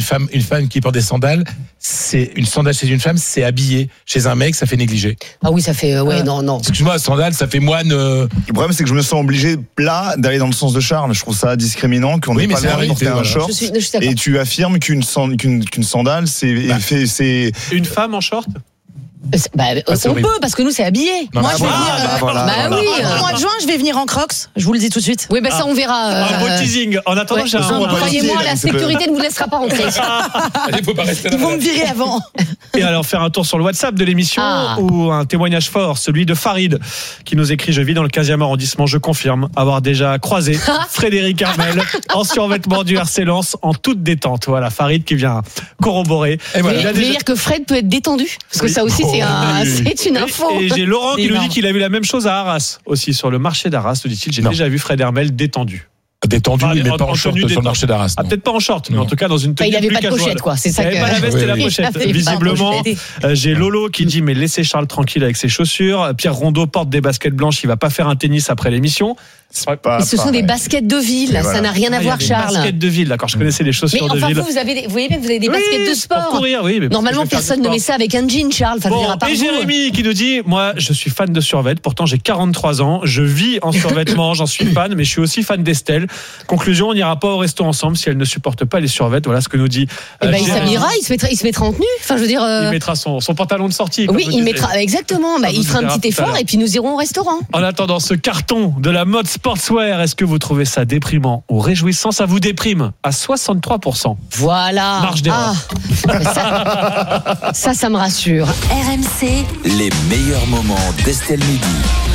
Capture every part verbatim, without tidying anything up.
femme, une femme qui porte des sandales, c'est une sandale chez une femme, c'est habillé. Chez un mec, ça fait négligé. Ah oui, ça fait, euh, ouais, euh, non, non. Excuse-moi, sandale, ça fait moine. Euh... Le problème, c'est que je me sens obligé là d'aller dans le sens de Charles. Je trouve ça discriminant qu'on oui, n'ait pas le droit de porter un voilà. short. Je suis, je suis et tu affirmes qu'une, sand, qu'une, qu'une sandale, c'est, bah. fait, c'est une femme en short. Bah, bah, on horrible. peut parce que nous c'est habillé. Non, moi je vais ah, venir. Bah, euh, voilà, bah voilà. oui. Au mois de juin, je vais venir en Crocs. Je vous le dis tout de suite. Oui, bah ça on verra. Euh, un beau teasing. En attendant, ouais, j'ai un. Croyez-moi, la sécurité ne vous laissera pas rentrer. Il faut pas rester là. Ils vont me virer avant. Et alors faire un tour sur le WhatsApp de l'émission ah. où un témoignage fort, celui de Farid, qui nous écrit: je vis dans le quinzième arrondissement, je confirme avoir déjà croisé Frédéric Armel en survêtement du R C Lens en toute détente. Voilà, Farid qui vient corroborer. Et voilà. Vous voulez déjà... dire que Fred peut être détendu parce que oui. ça aussi c'est, un, c'est une info. Et, et j'ai Laurent qui nous dit qu'il a vu la même chose à Arras aussi sur le marché d'Arras. Nous dit-il, j'ai non. déjà vu Fred Hermel détendu. Détendu, enfin, mais en, pas en, en short sur le marché d'Arras. Ah, peut-être pas en short, mais en tout cas dans une tenue enfin, il plus avait pas de pochette, quoi. C'est ça. Il que... avait pas la veste oui, et la oui. pochette. Visiblement, euh, j'ai Lolo qui dit mais laissez Charles tranquille avec ses chaussures. Pierre Rondeau porte des baskets blanches. Il va pas faire un tennis après l'émission. Pas, mais ce sont des baskets de ville, ça voilà. n'a rien à ah, voir, Charles. Des baskets de ville, d'accord. Je connaissais les chaussures mais de enfin, ville. Vous, vous, avez des, vous voyez bien que vous avez des oui, baskets de sport. Pour courir, oui. Mais normalement, personne ne met ça avec un jean, Charles. Enfin, bon, et Jérémy qui nous dit moi, je suis fan de survêt. Pourtant, j'ai quarante-trois ans. Je vis en survêtement. J'en suis fan, mais je suis aussi fan d'Estelle. Conclusion, on n'ira pas au resto ensemble si elle ne supporte pas les survêts. Voilà ce que nous dit. Eh ben, il s'habillera, il se mettra, il se mettra en tenue. Enfin, je veux dire. Il mettra son, son pantalon de sortie. Oui, il mettra exactement. Bah, il fera un petit effort et puis nous irons au restaurant. En attendant ce carton de la mode sportswear, est-ce que vous trouvez ça déprimant ou réjouissant? Ça vous déprime à soixante-trois pour cent. Voilà. Marge d'erreur. Ah. ça, ça, ça me rassure. R M C. Les meilleurs moments d'Estelle Midi.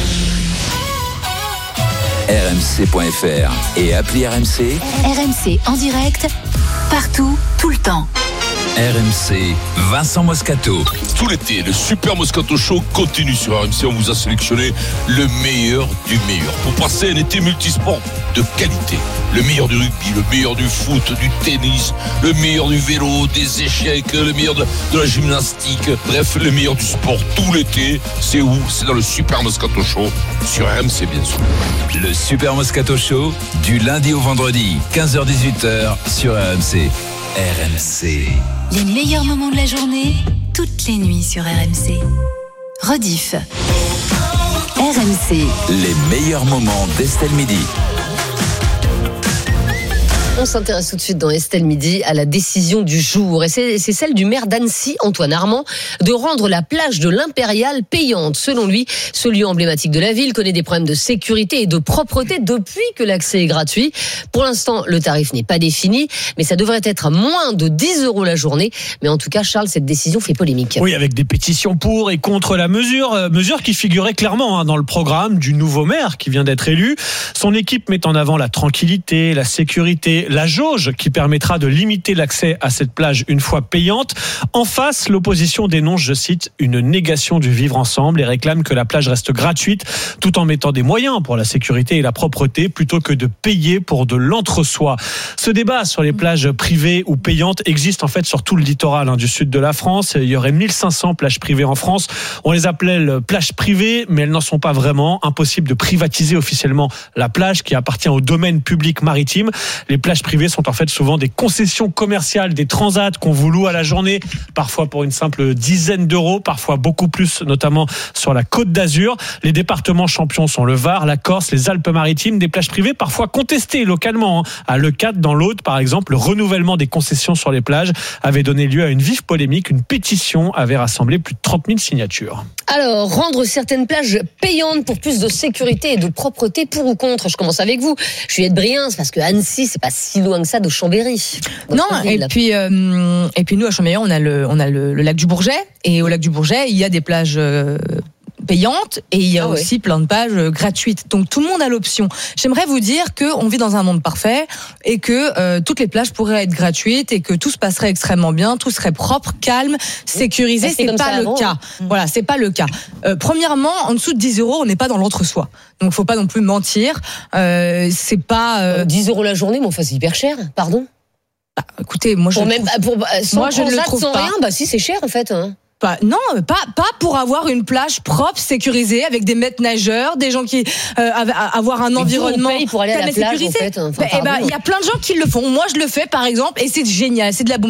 R M C point F R et appli R M C. R M C en direct, partout, tout le temps. R M C, Vincent Moscato. Tout l'été, le Super Moscato Show continue sur R M C. On vous a sélectionné le meilleur du meilleur pour passer un été multisport de qualité. Le meilleur du rugby, le meilleur du foot, du tennis, le meilleur du vélo, des échecs, le meilleur de, de la gymnastique. Bref, le meilleur du sport tout l'été. C'est où? C'est dans le Super Moscato Show sur R M C, bien sûr. Le Super Moscato Show, du lundi au vendredi, quinze heures dix-huit heures sur R M C. R M C. Les meilleurs moments de la journée, toutes les nuits sur R M C. Rediff. R M C. Les meilleurs moments d'Estelle Midi. On s'intéresse tout de suite dans Estelle Midi à la décision du jour. Et c'est, c'est celle du maire d'Annecy, Antoine Armand, de rendre la plage de l'Impérial payante. Selon lui, ce lieu emblématique de la ville connaît des problèmes de sécurité et de propreté depuis que l'accès est gratuit. Pour l'instant, le tarif n'est pas défini, mais ça devrait être moins de dix euros la journée. Mais en tout cas, Charles, cette décision fait polémique. Oui, avec des pétitions pour et contre la mesure. Euh, mesure qui figurait clairement hein, dans le programme du nouveau maire qui vient d'être élu. Son équipe met en avant la tranquillité, la sécurité, la jauge qui permettra de limiter l'accès à cette plage une fois payante. En face, l'opposition dénonce, je cite, une négation du vivre ensemble et réclame que la plage reste gratuite tout en mettant des moyens pour la sécurité et la propreté plutôt que de payer pour de l'entre-soi. Ce débat sur les plages privées ou payantes existe en fait sur tout le littoral hein, du sud de la France. Il y aurait mille cinq cents plages privées en France. On les appelait plages privées, mais elles n'en sont pas vraiment. Impossible de privatiser officiellement la plage qui appartient au domaine public maritime. Les plages privées sont en fait souvent des concessions commerciales, des transats qu'on vous loue à la journée, parfois pour une simple dizaine d'euros, parfois beaucoup plus, notamment sur la Côte d'Azur. Les départements champions sont le Var, la Corse, les Alpes-Maritimes, des plages privées parfois contestées localement. À Leucate, dans l'Aude, par exemple, le renouvellement des concessions sur les plages avait donné lieu à une vive polémique. Une pétition avait rassemblé plus de trente mille signatures. Alors, rendre certaines plages payantes pour plus de sécurité et de propreté, pour ou contre? Je commence avec vous. Juliette Briens, parce que Annecy, c'est pas si loin que ça de Chambéry. Non, et puis, euh, et puis nous, à Chambéry, on a le, on a le, le lac du Bourget. Et au lac du Bourget, il y a des plages euh, payantes et il y a ah aussi ouais. plein de plages gratuites. Donc tout le monde a l'option. J'aimerais vous dire qu'on vit dans un monde parfait et que euh, toutes les plages pourraient être gratuites et que tout se passerait extrêmement bien, tout serait propre, calme, sécurisé. C'est, c'est pas le avant. cas. Mmh. Voilà, c'est pas le cas. Euh, premièrement, en dessous de dix euros, on n'est pas dans l'entre-soi. Donc faut pas non plus mentir. Euh, c'est pas euh... dix euros la journée, mais enfin c'est hyper cher. Pardon. Bah, écoutez, moi je pour même trouve... pour sans moi je ne le trouve sans pas. rien, bah si c'est cher en fait. Hein. Pas, non, pas, pas pour avoir une plage propre, sécurisée, avec des maîtres nageurs, des gens qui euh, avoir un mais environnement. On paye pour aller à la plage, en fait. Enfin, bah, eh ben, il y a plein de gens qui le font. Moi, je le fais, par exemple, et c'est génial. C'est de la